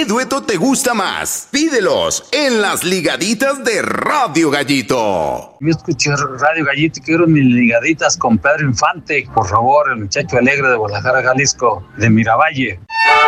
¿Qué dueto te gusta más? Pídelos en las ligaditas de Radio Gallito. Yo escuché Radio Gallito y quiero mis ligaditas con Pedro Infante. Por favor, el muchacho alegre de Guadalajara, Jalisco, de Miravalle.